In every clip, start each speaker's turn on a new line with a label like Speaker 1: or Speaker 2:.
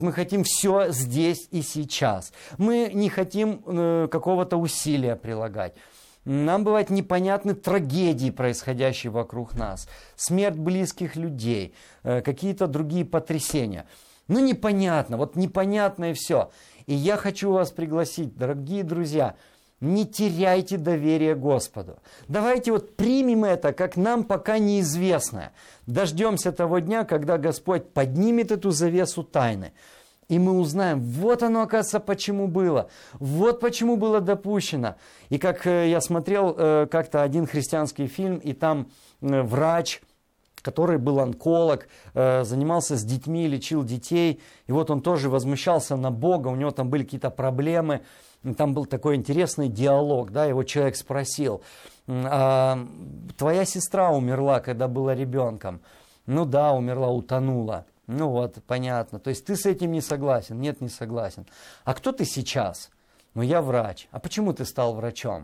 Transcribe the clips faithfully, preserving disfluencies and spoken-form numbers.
Speaker 1: Мы хотим все здесь и сейчас. Мы не хотим э, какого-то усилия прилагать. Нам бывают непонятны трагедии, происходящие вокруг нас. Смерть близких людей, э, какие-то другие потрясения. Ну непонятно, вот непонятно и все. И я хочу вас пригласить, дорогие друзья, не теряйте доверие Господу. Давайте вот примем это, как нам пока неизвестное. Дождемся того дня, когда Господь поднимет эту завесу тайны. И мы узнаем, вот оно, оказывается, почему было. Вот почему было допущено. И как я смотрел как-то один христианский фильм, и там врач, который был онколог, занимался с детьми, лечил детей. И вот он тоже возмущался на Бога, у него там были какие-то проблемы. Там был такой интересный диалог, да, его человек спросил, а, твоя сестра умерла, когда была ребенком? Ну да, умерла, утонула. Ну вот, понятно. То есть ты с этим не согласен? Нет, не согласен. А кто ты сейчас? Ну я врач. А почему ты стал врачом?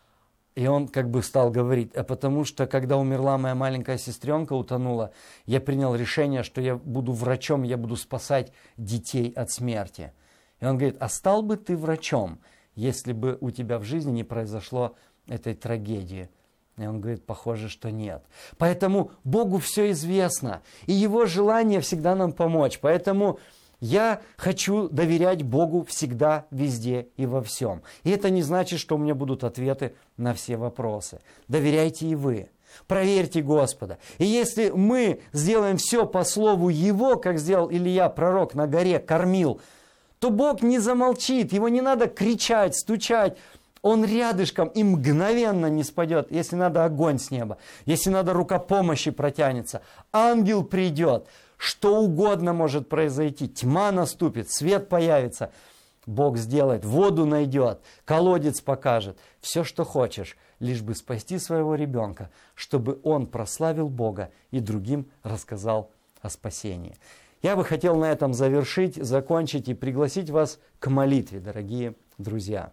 Speaker 1: И он как бы стал говорить, а потому что, когда умерла моя маленькая сестренка, утонула, я принял решение, что я буду врачом, я буду спасать детей от смерти. И он говорит, а стал бы ты врачом, если бы у тебя в жизни не произошло этой трагедии? И он говорит, похоже, что нет. Поэтому Богу все известно, и Его желание всегда нам помочь. Поэтому я хочу доверять Богу всегда, везде и во всем. И это не значит, что у меня будут ответы на все вопросы. Доверяйте и вы. Проверьте Господа. И если мы сделаем все по слову Его, как сделал Илия, пророк, на горе кормил, то Бог не замолчит, Его не надо кричать, стучать. Он рядышком и мгновенно не спадет. Если надо, огонь с неба. Если надо, рука помощи протянется. Ангел придет. Что угодно может произойти. Тьма наступит, свет появится. Бог сделает, воду найдет, колодец покажет. Все, что хочешь, лишь бы спасти своего ребенка, чтобы он прославил Бога и другим рассказал о спасении. Я бы хотел на этом завершить, закончить и пригласить вас к молитве, дорогие друзья.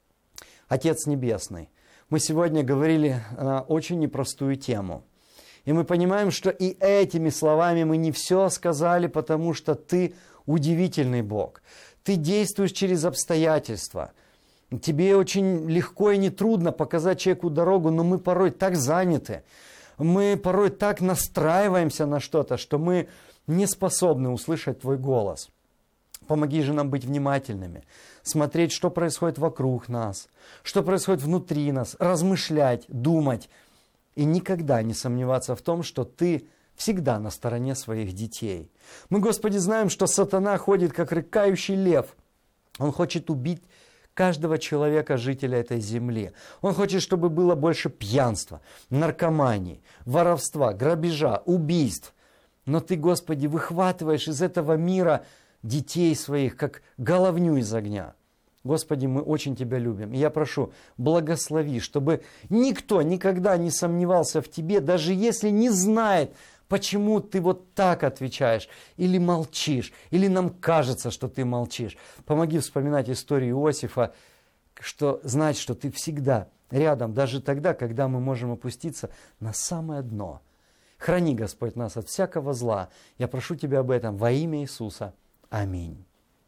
Speaker 1: Отец Небесный, мы сегодня говорили на очень непростую тему. И мы понимаем, что и этими словами мы не все сказали, потому что Ты удивительный Бог. Ты действуешь через обстоятельства. Тебе очень легко и нетрудно показать человеку дорогу, но мы порой так заняты. Мы порой так настраиваемся на что-то, что мы не способны услышать Твой голос. Помоги же нам быть внимательными, смотреть, что происходит вокруг нас, что происходит внутри нас, размышлять, думать и никогда не сомневаться в том, что Ты всегда на стороне своих детей. Мы, Господи, знаем, что сатана ходит, как рыкающий лев. Он хочет убить каждого человека, жителя этой земли. Он хочет, чтобы было больше пьянства, наркомании, воровства, грабежа, убийств. Но Ты, Господи, выхватываешь из этого мира детей своих, как головню из огня. Господи, мы очень Тебя любим. И я прошу, благослови, чтобы никто никогда не сомневался в Тебе, даже если не знает, почему Ты вот так отвечаешь, или молчишь, или нам кажется, что Ты молчишь. Помоги вспоминать историю Иосифа, что знать, что Ты всегда рядом, даже тогда, когда мы можем опуститься на самое дно. Храни, Господь, нас от всякого зла. Я прошу Тебя об этом во имя Иисуса. Аминь.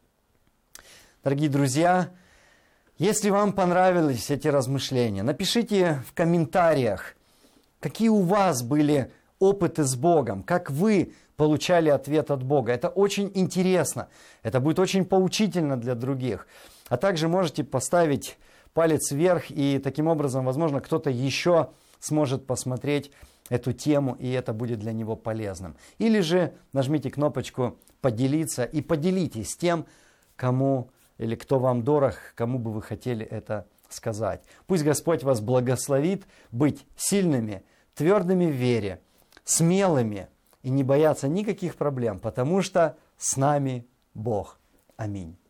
Speaker 1: Дорогие друзья, если вам понравились эти размышления, напишите в комментариях, какие у вас были опыты с Богом, как вы получали ответ от Бога. Это очень интересно, это будет очень поучительно для других. А также можете поставить палец вверх, и таким образом, возможно, кто-то еще сможет посмотреть эту тему, и это будет для него полезным. Или же нажмите кнопочку «Поделиться» и поделитесь с тем, кому или кто вам дорог, кому бы вы хотели это сказать. Пусть Господь вас благословит быть сильными, твердыми в вере, смелыми и не бояться никаких проблем, потому что с нами Бог. Аминь.